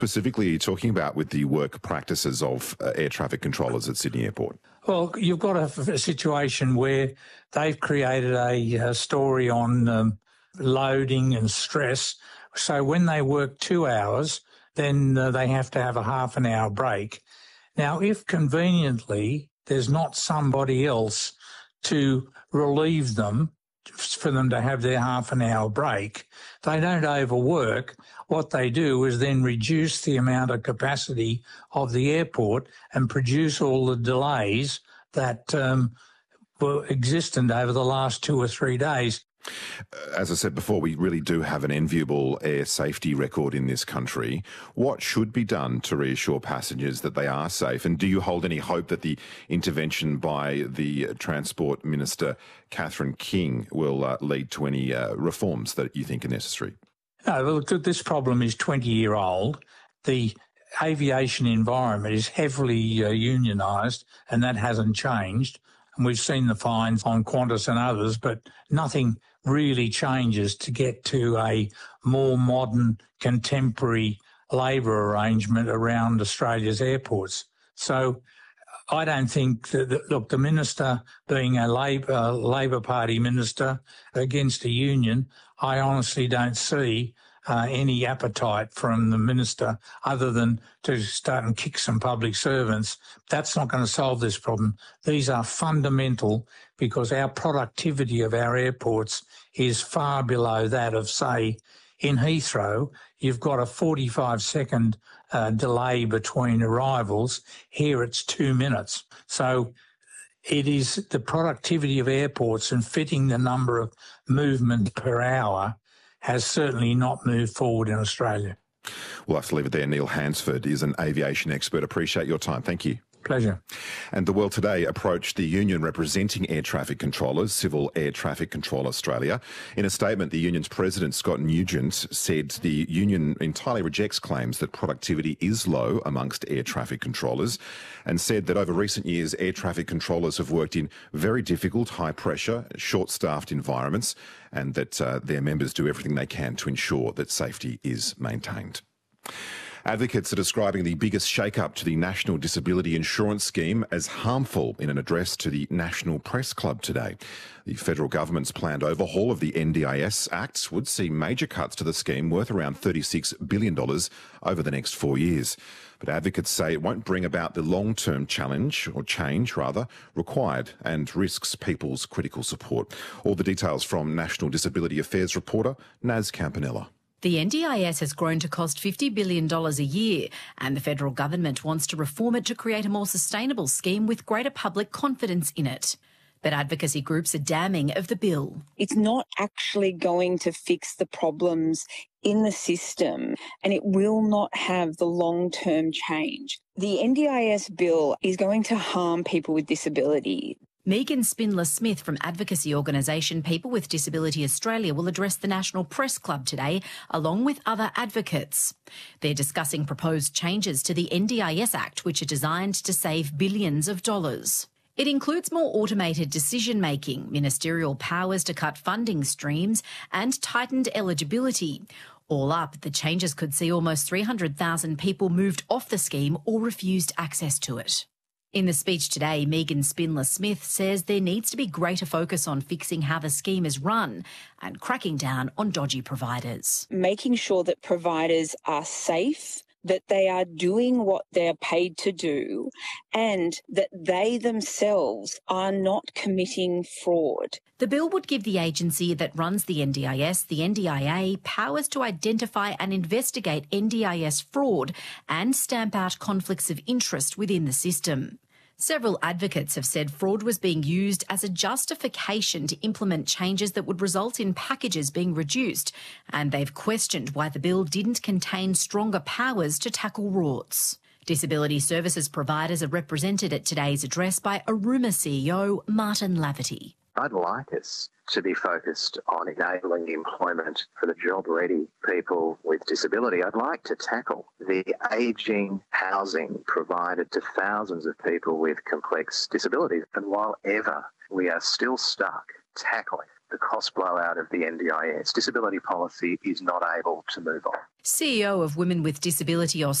Specifically, are you talking about with the work practices of air traffic controllers at Sydney Airport? Well, you've got a situation where they've created a story on loading and stress. So when they work 2 hours, then they have to have a half an hour break. Now, if conveniently there's not somebody else to relieve them, for them to have their half an hour break, they don't overwork. What they do is then reduce the amount of capacity of the airport and produce all the delays that were existent over the last 2 or 3 days. As I said before, we really do have an enviable air safety record in this country. What should be done to reassure passengers that they are safe? And do you hold any hope that the intervention by the Transport Minister, Catherine King, will lead to any reforms that you think are necessary? No, look, this problem is 20-year-old. The aviation environment is heavily unionised, and that hasn't changed. And we've seen the fines on Qantas and others, but nothing really changes to get to a more modern, contemporary labour arrangement around Australia's airports. So I don't think that, the minister being a Labor Party minister against a union, I honestly don't see any appetite from the minister other than to start and kick some public servants. That's not going to solve this problem. These are fundamental because our productivity of our airports is far below that of, say, in Heathrow. You've got a 45-second delay between arrivals. Here it's 2 minutes. So it is the productivity of airports and fitting the number of movement per hour has certainly not moved forward in Australia. We'll have to leave it there. Neil Hansford is an aviation expert. Appreciate your time. Thank you. Pleasure. And the World Today approached the union representing air traffic controllers, Civil Air Traffic Control Australia. In a statement, the union's president, Scott Nugent, said the union entirely rejects claims that productivity is low amongst air traffic controllers and said that over recent years, air traffic controllers have worked in very difficult, high-pressure, short-staffed environments and that their members do everything they can to ensure that safety is maintained. Advocates are describing the biggest shake-up to the National Disability Insurance Scheme as harmful in an address to the National Press Club today. The federal government's planned overhaul of the NDIS Act would see major cuts to the scheme worth around $36 billion over the next 4 years. But advocates say it won't bring about the long-term change required and risks people's critical support. All the details from National Disability Affairs reporter Naz Campanella. The NDIS has grown to cost $50 billion a year, and the federal government wants to reform it to create a more sustainable scheme with greater public confidence in it. But advocacy groups are damning of the bill. It's not actually going to fix the problems in the system, and it will not have the long-term change. The NDIS bill is going to harm people with disability. Megan Spindler-Smith from advocacy organisation People with Disability Australia will address the National Press Club today, along with other advocates. They're discussing proposed changes to the NDIS Act, which are designed to save billions of dollars. It includes more automated decision-making, ministerial powers to cut funding streams, and tightened eligibility. All up, the changes could see almost 300,000 people moved off the scheme or refused access to it. In the speech today, Megan Spindler-Smith says there needs to be greater focus on fixing how the scheme is run and cracking down on dodgy providers. Making sure that providers are safe, that they are doing what they're paid to do, and that they themselves are not committing fraud. The bill would give the agency that runs the NDIS, the NDIA, powers to identify and investigate NDIS fraud and stamp out conflicts of interest within the system. Several advocates have said fraud was being used as a justification to implement changes that would result in packages being reduced, and they've questioned why the bill didn't contain stronger powers to tackle rorts. Disability services providers are represented at today's address by Aruma CEO Martin Laverty. I'd like us to be focused on enabling employment for the job-ready people with disability. I'd like to tackle the ageing housing provided to thousands of people with complex disabilities. And while ever we are still stuck tackling the cost blowout of the NDIS. Disability policy is not able to move on. CEO of Women with Disability